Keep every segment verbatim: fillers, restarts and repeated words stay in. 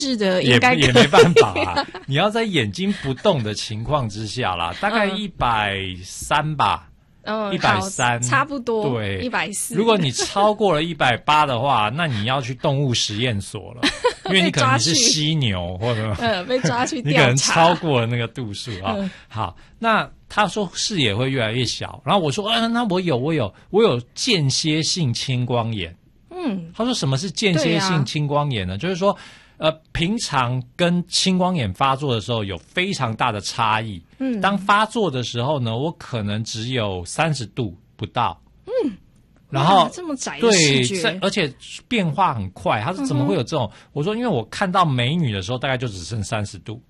是的， 也应该也没办法啊。你要在眼睛不动的情况之下啦，大概一百三吧。 嗯， 一百三差不多， 对， 一百四。 如果你超过了一百八的话，那你要去动物实验所了，因为你可能你是犀牛或者呃被抓去调查， 你可能超过了那个度数啊。 嗯、 好，那他说视野会越来越小，然后我说啊，那我有我有我有间歇性青光眼。 嗯， 他说什么是间歇性青光眼呢？啊、就是说。呃，平常跟青光眼发作的时候有非常大的差异。嗯，当发作的时候呢，我可能只有三十度不到。 嗯， 然后这么窄的视觉， 对，而且变化很快。他说怎么会有这种？嗯、我说因为我看到美女的时候，大概就只剩三十度。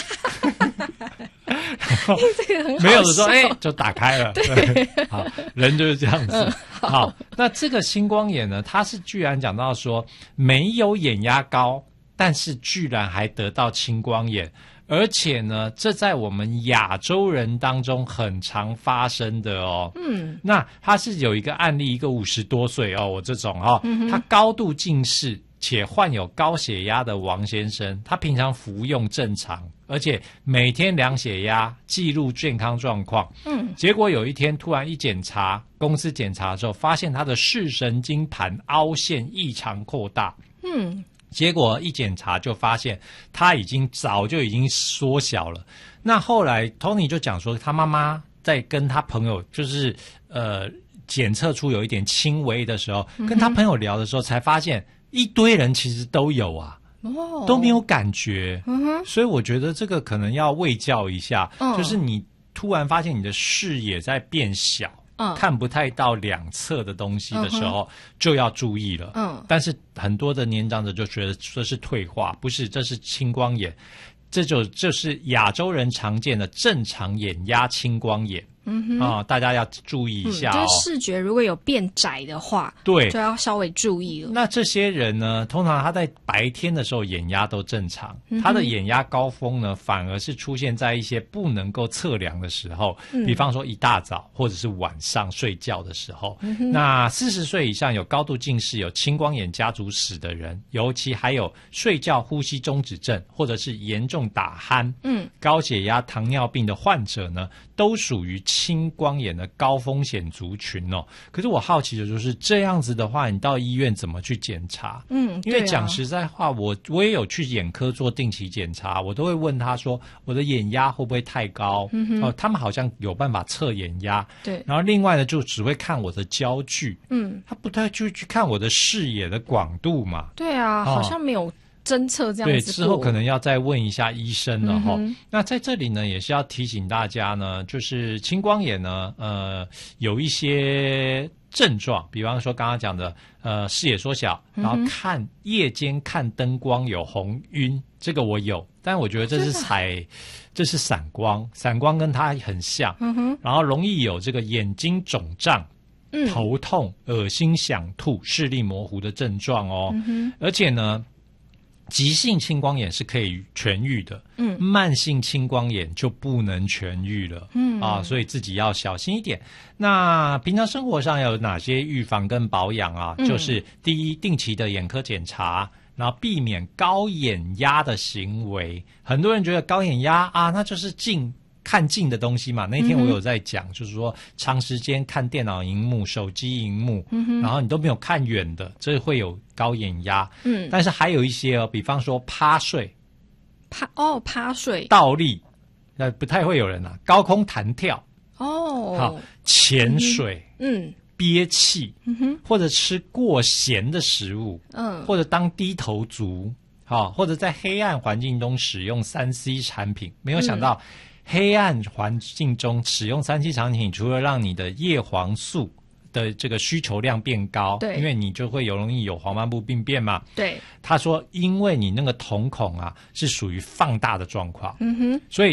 这个很好没有的时候，哎、欸，就打开了。 对， 对好，人就是这样子。 嗯、 好, 好，那这个青光眼呢，它是居然讲到说没有眼压高。但是居然还得到青光眼，而且呢，这在我们亚洲人当中很常发生的哦。嗯，那他是有一个案例，一个五十多岁哦，我这种哦，嗯、他高度近视且患有高血压的王先生，他平常服用正常，而且每天量血压，记录健康状况。嗯，结果有一天突然一检查，公司检查的时候，发现他的视神经盘凹陷异常扩大。嗯。结果一检查就发现他已经早就已经缩小了。那后来 Tony 就讲说，他妈妈在跟他朋友就是呃检测出有一点轻微的时候，嗯、跟他朋友聊的时候，才发现一堆人其实都有啊，哦、都没有感觉。嗯、所以我觉得这个可能要卫教一下，嗯、就是你突然发现你的视野在变小。嗯、看不太到两侧的东西的时候，嗯、就要注意了。嗯，但是很多的年长者就觉得这是退化，不是，这是青光眼，这就这是亚洲人常见的正常眼压青光眼。嗯哼，啊、呃，大家要注意一下哦。 嗯、就是视觉如果有变窄的话， 对， 就要稍微注意了。 那这些人呢，通常他在白天的时候眼压都正常，嗯、他的眼压高峰呢，反而是出现在一些不能够测量的时候，嗯、比方说一大早或者是晚上睡觉的时候。嗯、那四十岁以上有高度近视、有青光眼家族史的人，尤其还有睡觉呼吸中止症或者是严重打鼾、嗯、高血压、糖尿病的患者呢，都属于青光眼的高风险族群哦。可是我好奇的就是这样子的话，你到医院怎么去检查？嗯，因为讲实在话，我我也有去眼科做定期检查，我都会问他说我的眼压会不会太高？嗯哦，他们好像有办法测眼压。 对， 然后另外呢，就只会看我的焦距。嗯，他不太去去看我的视野的广度嘛。 对啊，哦、好像没有侦测这样子。 对，之后可能要再问一下医生了哈。嗯、那在这里呢，也是要提醒大家呢，就是青光眼呢，呃，有一些症状，比方说刚刚讲的，呃，视野缩小，然后看夜间看灯光有红晕，这个我有，但我觉得这是彩，这是散光，散光跟它很像。嗯哼，然后容易有这个眼睛肿胀。嗯、头痛、恶心、想吐、视力模糊的症状哦，嗯、而且呢，急性青光眼是可以痊愈的，嗯，慢性青光眼就不能痊愈了，嗯啊，所以自己要小心一点。那平常生活上有哪些预防跟保养啊？嗯、就是第一，定期的眼科检查，然后避免高眼压的行为。很多人觉得高眼压啊，那就是近。看近的东西嘛，那天我有在讲，嗯、就是说长时间看电脑荧幕、手机荧幕，嗯、然后你都没有看远的，这会有高眼压。嗯，但是还有一些哦，比方说趴睡， 趴哦趴睡， 倒立，呃不太会有人啊，高空弹跳， 哦， 好潜水， 嗯，嗯憋气，嗯哼，或者吃过咸的食物，嗯，或者当低头族，好，或者在黑暗环境中使用三 C 产品，没有想到。嗯黑暗环境中使用三 C 产品，除了让你的叶黄素的这个需求量变高，对，因为你就会有容易有黄斑部病变嘛。 对， 他说，因为你那个瞳孔啊是属于放大的状况，嗯哼，所以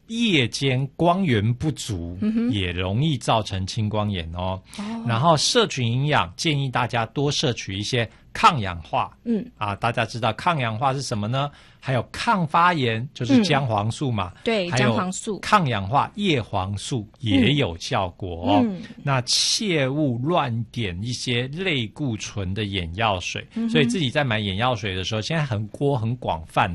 夜间光源不足，嗯、也容易造成青光眼哦。哦然后摄取营养，建议大家多摄取一些抗氧化。嗯啊，大家知道抗氧化是什么呢？还有抗发炎，就是姜黄素嘛。 嗯、对， 还有姜黄素。 抗氧化叶黄素也有效果哦。嗯、那切勿乱点一些类固醇的眼药水，嗯、所以自己在买眼药水的时候，现在很多很广泛。